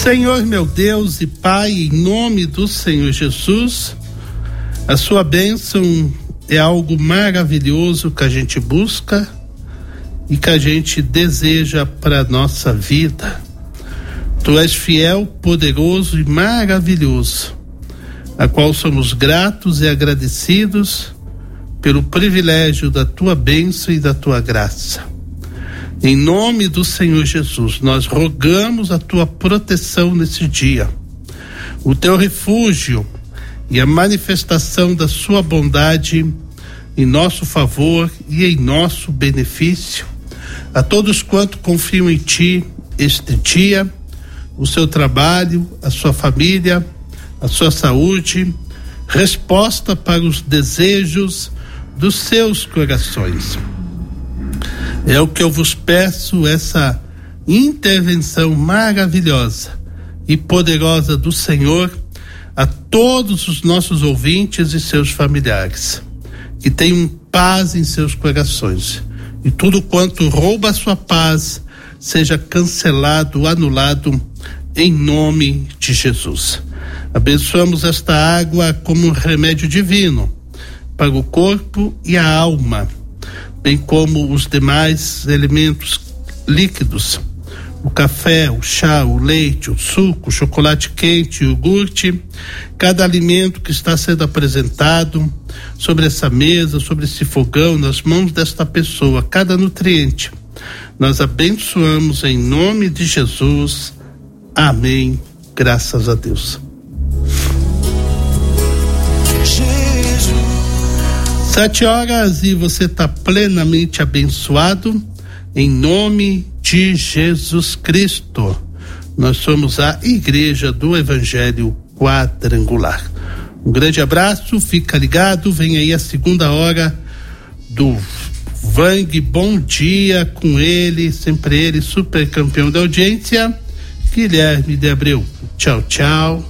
Senhor meu Deus e Pai, em nome do Senhor Jesus, a sua bênção é algo maravilhoso que a gente busca e que a gente deseja para a nossa vida. Tu és fiel, poderoso e maravilhoso, a qual somos gratos e agradecidos pelo privilégio da tua bênção e da tua graça. Em nome do Senhor Jesus, nós rogamos a tua proteção nesse dia, o teu refúgio e a manifestação da sua bondade em nosso favor e em nosso benefício. A todos quanto confiam em ti este dia, o seu trabalho, a sua família, a sua saúde, resposta para os desejos dos seus corações. É o que eu vos peço, essa intervenção maravilhosa e poderosa do Senhor a todos os nossos ouvintes e seus familiares, que tenham paz em seus corações, e tudo quanto rouba a sua paz seja cancelado, anulado, em nome de Jesus. Abençoamos esta água como um remédio divino para o corpo e a alma, bem como os demais elementos líquidos, o café, o chá, o leite, o suco, o chocolate quente, o iogurte, cada alimento que está sendo apresentado sobre essa mesa, sobre esse fogão, nas mãos desta pessoa, cada nutriente, nós abençoamos em nome de Jesus. Amém. Graças a Deus. 7h e você está plenamente abençoado em nome de Jesus Cristo. Nós somos a Igreja do Evangelho Quadrangular. Um grande abraço, fica ligado, vem aí a segunda hora do Vang Bom Dia com ele, sempre ele, super campeão da audiência, Guilherme de Abreu. Tchau, tchau.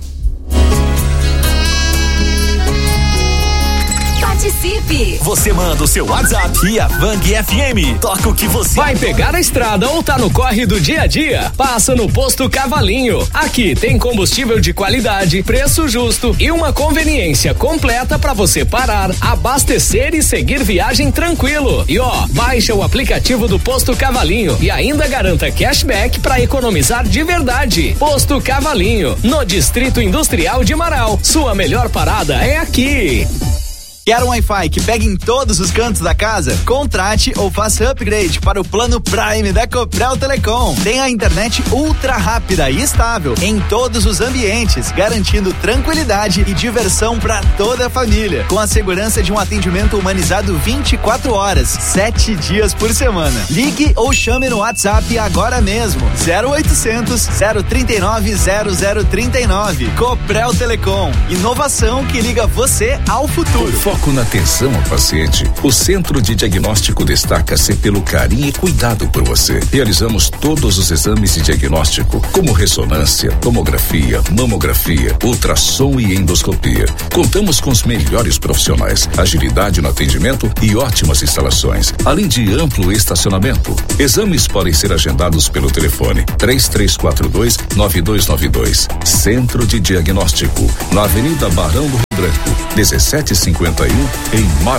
Você manda o seu WhatsApp e a Vang FM toca o que você vai pegar a estrada ou tá no corre do dia a dia? Passa no Posto Cavalinho. Aqui tem combustível de qualidade, preço justo e uma conveniência completa para você parar, abastecer e seguir viagem tranquilo. E baixa o aplicativo do Posto Cavalinho e ainda garanta cashback para economizar de verdade. Posto Cavalinho, no Distrito Industrial de Marau. Sua melhor parada é aqui. Quer um Wi-Fi que pegue em todos os cantos da casa? Contrate ou faça upgrade para o plano Prime da Coprel Telecom. Tem a internet ultra rápida e estável em todos os ambientes, garantindo tranquilidade e diversão para toda a família, com a segurança de um atendimento humanizado 24 horas, 7 dias por semana. Ligue ou chame no WhatsApp agora mesmo. 0800 039 0039. Coprel Telecom. Inovação que liga você ao futuro. Foco na atenção ao paciente. O Centro de Diagnóstico destaca-se pelo carinho e cuidado por você. Realizamos todos os exames de diagnóstico, como ressonância, tomografia, mamografia, ultrassom e endoscopia. Contamos com os melhores profissionais, agilidade no atendimento e ótimas instalações, além de amplo estacionamento. Exames podem ser agendados pelo telefone 3342-9292. Centro de Diagnóstico, na Avenida Barão do Rio Branco, 1751, em Marau.